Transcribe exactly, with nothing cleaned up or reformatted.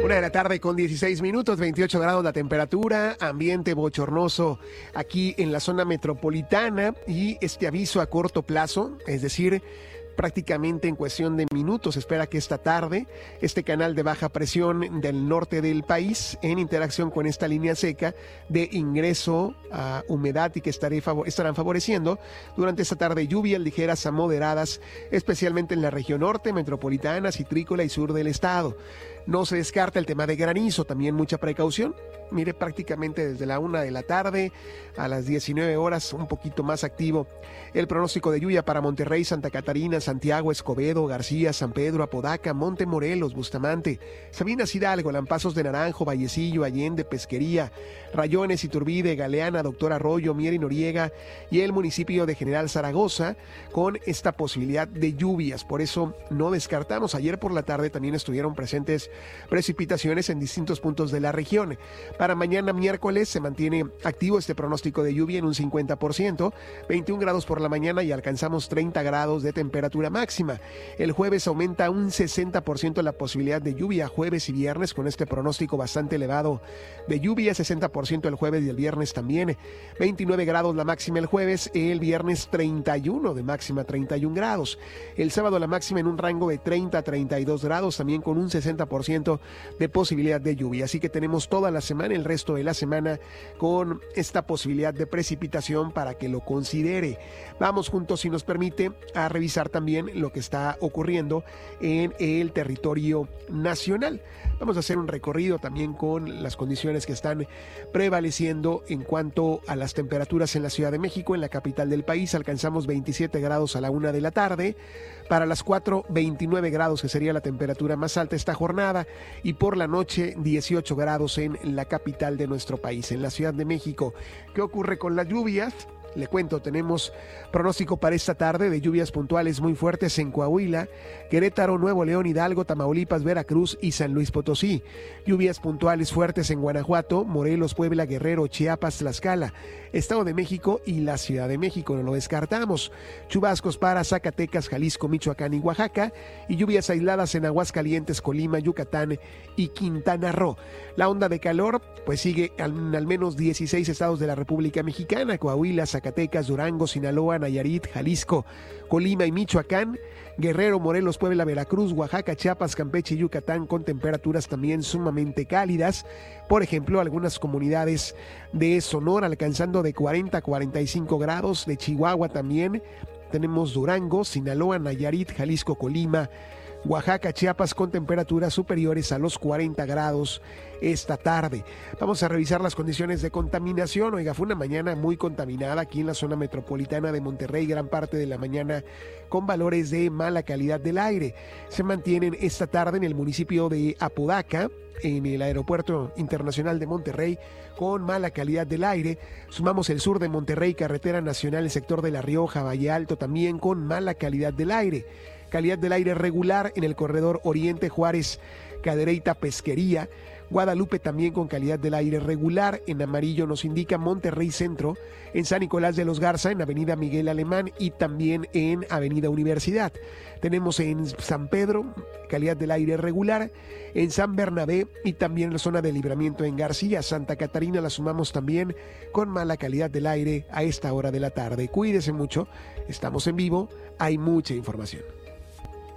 Una de la tarde con dieciséis minutos, veintiocho grados la temperatura, ambiente bochornoso aquí en la zona metropolitana y este aviso a corto plazo, es decir, prácticamente en cuestión de minutos. Espera que esta tarde este canal de baja presión del norte del país, en interacción con esta línea seca de ingreso a humedad y que estaré, estarán favoreciendo durante esta tarde lluvias ligeras a moderadas, especialmente en la región norte, metropolitana, citrícola y sur del estado. No se descarta el tema de granizo, también mucha precaución. Mire, prácticamente desde la una de la tarde a las diecinueve horas, un poquito más activo el pronóstico de lluvia para Monterrey, Santa Catarina, Santiago, Escobedo, García, San Pedro, Apodaca, Montemorelos, Bustamante, Sabinas Hidalgo, Lampazos de Naranjo, Vallecillo, Allende, Pesquería, Rayones, Iturbide, Galeana, Doctor Arroyo, Mier y Noriega y el municipio de General Zaragoza con esta posibilidad de lluvias. Por eso no descartamos. Ayer por la tarde también estuvieron presentes precipitaciones en distintos puntos de la región. Para mañana miércoles se mantiene activo este pronóstico de lluvia en un cincuenta por ciento, veintiún grados por la mañana y alcanzamos treinta grados de temperatura máxima. El jueves aumenta un sesenta por ciento la posibilidad de lluvia jueves y viernes con este pronóstico bastante elevado de lluvia, sesenta por ciento el jueves y el viernes también. veintinueve grados la máxima el jueves, el viernes treinta y uno de máxima, treinta y un grados. El sábado la máxima en un rango de treinta a treinta y dos grados, también con un sesenta por ciento de posibilidad de lluvia. Así que tenemos toda la semana, el resto de la semana, con esta posibilidad de precipitación para que lo considere. Vamos juntos, si nos permite, a revisar también lo que está ocurriendo en el territorio nacional. Vamos a hacer un recorrido también con las condiciones que están prevaleciendo en cuanto a las temperaturas en la Ciudad de México, en la capital del país. Alcanzamos veintisiete grados a la una de la tarde. Para las cuatro, veintinueve grados, que sería la temperatura más alta esta jornada. Y por la noche, dieciocho grados en la capital de nuestro país, en la Ciudad de México. ¿Qué ocurre con las lluvias? Le cuento, tenemos pronóstico para esta tarde de lluvias puntuales muy fuertes en Coahuila, Querétaro, Nuevo León, Hidalgo, Tamaulipas, Veracruz y San Luis Potosí. Lluvias puntuales fuertes en Guanajuato, Morelos, Puebla, Guerrero, Chiapas, Tlaxcala, Estado de México y la Ciudad de México, no lo descartamos. Chubascos para Zacatecas, Jalisco, Michoacán y Oaxaca, y lluvias aisladas en Aguascalientes, Colima, Yucatán y Quintana Roo. La onda de calor pues sigue en al menos dieciséis estados de la República Mexicana: Coahuila, Zacatecas, Durango, Sinaloa, Nayarit, Jalisco, Colima y Michoacán, Guerrero, Morelos, Puebla, Veracruz, Oaxaca, Chiapas, Campeche y Yucatán, con temperaturas también sumamente cálidas. Por ejemplo, algunas comunidades de Sonora alcanzando de cuarenta a cuarenta y cinco grados, de Chihuahua también. Tenemos Durango, Sinaloa, Nayarit, Jalisco, Colima, Oaxaca, Chiapas, con temperaturas superiores a los cuarenta grados esta tarde. Vamos a revisar las condiciones de contaminación. Oiga, fue una mañana muy contaminada aquí en la zona metropolitana de Monterrey, gran parte de la mañana con valores de mala calidad del aire. Se mantienen esta tarde en el municipio de Apodaca, en el Aeropuerto Internacional de Monterrey, con mala calidad del aire. Sumamos el sur de Monterrey, carretera nacional, el sector de La Rioja, Valle Alto, también con mala calidad del aire. Calidad del aire regular en el corredor Oriente, Juárez, Cadereyta, Pesquería. Guadalupe también con calidad del aire regular. En amarillo nos indica Monterrey Centro, en San Nicolás de los Garza, en Avenida Miguel Alemán y también en Avenida Universidad. Tenemos en San Pedro calidad del aire regular, en San Bernabé y también en la zona de Libramiento en García. Santa Catarina la sumamos también con mala calidad del aire a esta hora de la tarde. Cuídese mucho, estamos en vivo, hay mucha información.